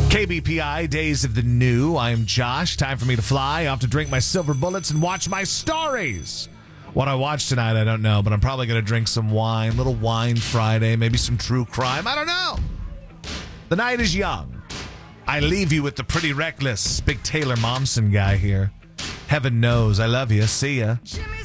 KBPI, Days of the New. I'm Josh. Time for me to fly off to drink my silver bullets and watch my stories. What I watch tonight, I don't know, but I'm probably going to drink some wine. Little wine Friday, maybe some true crime. I don't know. The night is young. I leave you with the pretty reckless Big Taylor Momsen guy here. Heaven knows I love you. See ya.